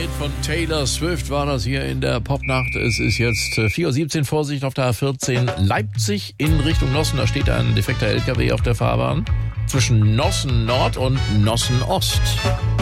Tonight von Taylor Swift war das hier in der Popnacht. Es ist jetzt 4:17 Uhr, Vorsicht auf der A14 Leipzig in Richtung Nossen. Da steht ein defekter LKW auf der Fahrbahn zwischen Nossen Nord und Nossen Ost.